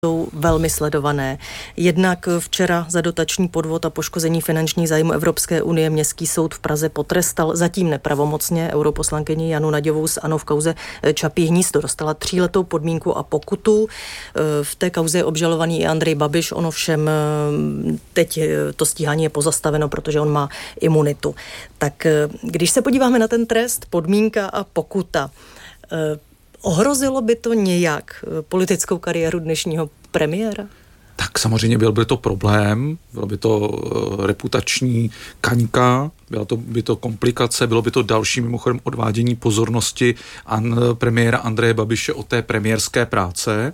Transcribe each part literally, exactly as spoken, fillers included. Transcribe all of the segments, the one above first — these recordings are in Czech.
jsou velmi sledované. Jednak včera za dotační podvod a poškození finančních zájmů Evropské unie Městský soud v Praze potrestal zatím nepravomocně europoslankyni Janu Naďovou z ANO v kauze Čapí hnízdo. Dostala tříletou podmínku a pokutu. V té kauze je obžalovaný i Andrej Babiš. Ono všem teď to stíhání je pozastaveno, protože on má imunitu. Tak když se podíváme na ten trest, podmínka a pokuta, ohrozilo by to nějak politickou kariéru dnešního premiéra? Tak samozřejmě byl by to problém, bylo by to uh, reputační kaňka, byla to, by to komplikace, bylo by to další mimochodem odvádění pozornosti an, premiéra Andreje Babiše od té premiérské práce.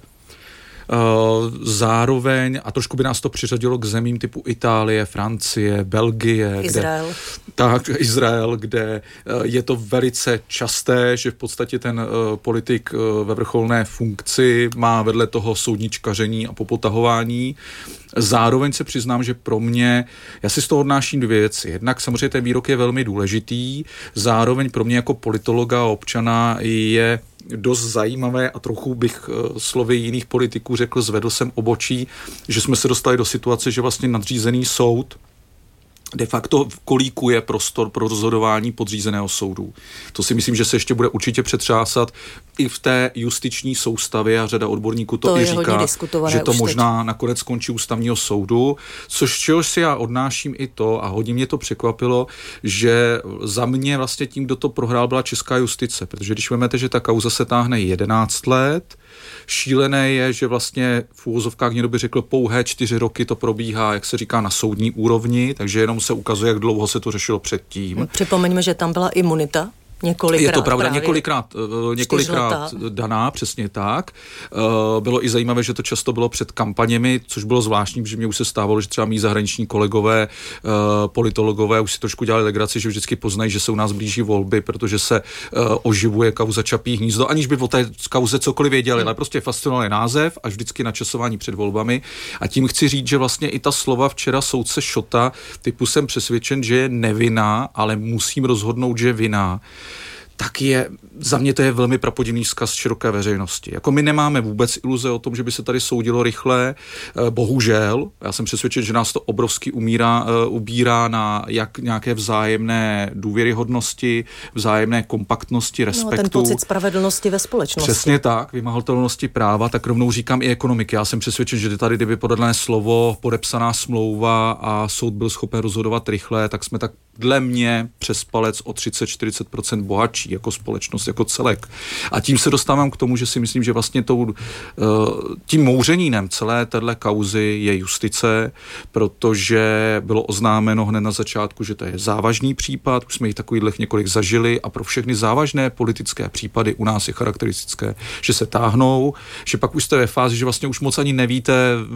Uh, zároveň, a trošku by nás to přiřadilo k zemím typu Itálie, Francie, Belgie. Izrael. Kde, tak, Izrael, kde uh, je to velice časté, že v podstatě ten uh, politik uh, ve vrcholné funkci má vedle toho soudničkaření a popotahování. Zároveň se přiznám, že pro mě, já si z toho odnáším dvě věci. Jednak samozřejmě ten výrok je velmi důležitý, zároveň pro mě jako politologa a občana je dost zajímavé a trochu bych slovy jiných politiků řekl, zvedl jsem obočí, že jsme se dostali do situace, že vlastně nadřízený soud de facto kolíkuje prostor pro rozhodování podřízeného soudu. To si myslím, že se ještě bude určitě přetřásat i v té justiční soustavě a řada odborníků to, to i říká, že to možná teď nakonec skončí ústavního soudu, což čehož si já odnáším i to a hodně mě to překvapilo, že za mě vlastně tím, kdo to prohrál, byla česká justice, protože když vezmete, že ta kauza se táhne jedenáct let, šílené je, že vlastně v úvozovkách někdo by řekl pouhé čtyři roky to probíhá, jak se říká, na soudní úrovni, takže jenom se ukazuje, jak dlouho se to řešilo předtím. Připomeňme, že tam byla imunita. Několikrát je to pravda, několikrát, několikrát daná, přesně tak. Bylo i zajímavé, že to často bylo před kampaněmi, což bylo zvláštní, protože mě už se stávalo, že třeba mý zahraniční kolegové, politologové už si trošku dělali legraci, že vždycky poznají, že se u nás blíží volby, protože se oživuje kauza Čapí hnízdo, aniž by o té kauze cokoliv věděli, ale prostě fascinovali název až vždycky na časování před volbami. A tím chci říct, že vlastně i ta slova včera soudce Šota, typu jsem přesvědčen, že je nevinná, ale musím rozhodnout, že je vinná, tak je, za mě to je velmi prapodivný vzkaz široké veřejnosti. Jako my nemáme vůbec iluze o tom, že by se tady soudilo rychle, bohužel. Já jsem přesvědčen, že nás to obrovsky umírá, ubírá na jak nějaké vzájemné důvěryhodnosti, vzájemné kompaktnosti, respektu. No, ten pocit spravedlnosti ve společnosti. Přesně tak, vymahatelnosti práva, tak rovnou říkám i ekonomiky. Já jsem přesvědčen, že tady, kdyby podané slovo, podepsaná smlouva a soud byl schopen rozhodovat rychle, tak jsme tak dle mě přes palec o třicet až čtyřicet procent bohatší jako společnost, jako celek. A tím se dostávám k tomu, že si myslím, že vlastně tou, tím mouřenínem celé téhle kauzy je justice, protože bylo oznámeno hned na začátku, že to je závažný případ, už jsme jich takových několik zažili a pro všechny závažné politické případy u nás je charakteristické, že se táhnou, že pak už jste ve fázi, že vlastně už moc ani nevíte,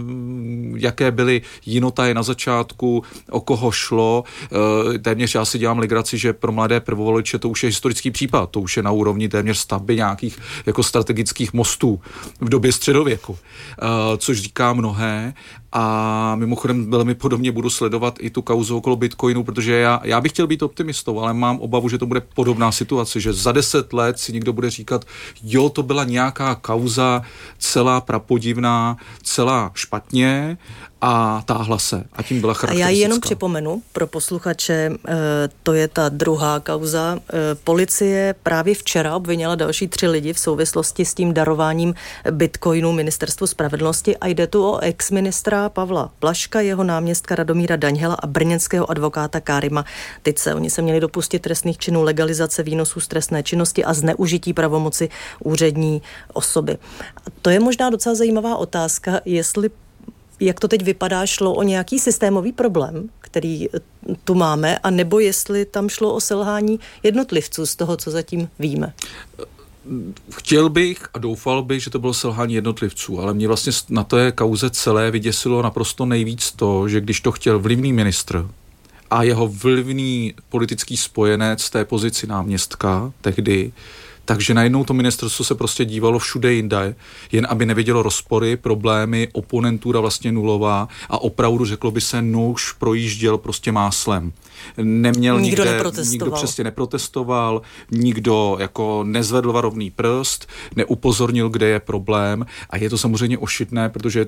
jaké byly jinotaje na začátku, o koho šlo. Téměř já si dělám legraci, že pro mladé prvovoliče to už je historický případ, to už je na úrovni téměř stavby nějakých jako strategických mostů v době středověku, uh, což říká mnohé. A mimochodem velmi podobně budu sledovat i tu kauzu okolo Bitcoinu, protože já, já bych chtěl být optimistou, ale mám obavu, že to bude podobná situace, že za deset let si někdo bude říkat, jo, to byla nějaká kauza celá prapodivná, celá špatně a táhla se. A tím byla charakteristická. A já jenom připomenu pro posluchače, to je ta druhá kauza. Policie právě včera obvinila další tři lidi v souvislosti s tím darováním Bitcoinu Ministerstvu spravedlnosti a jde tu o ex-ministra Pavla Blažka, jeho náměstka Radomíra Daňhela a brněnského advokáta Kárima Tyce. Oni se měli dopustit trestných činů legalizace výnosů z trestné činnosti a zneužití pravomoci úřední osoby. To je možná docela zajímavá otázka, jestli, jak to teď vypadá, šlo o nějaký systémový problém, který tu máme, a nebo jestli tam šlo o selhání jednotlivců z toho, co zatím víme. Chtěl bych a doufal bych, že to bylo selhání jednotlivců, ale mě vlastně na té kauze celé vyděsilo naprosto nejvíc to, že když to chtěl vlivný ministr a jeho vlivný politický spojenec té pozici náměstka tehdy, takže najednou to ministerstvo se prostě dívalo všude jinde, jen aby nevidělo rozpory, problémy, oponentura vlastně nulová a opravdu řeklo by se, nůž projížděl prostě máslem. Neměl nikdo nikde, neprotestoval. nikdo přesně neprotestoval, nikdo jako nezvedl varovný prst, neupozornil, kde je problém a je to samozřejmě ošidné, protože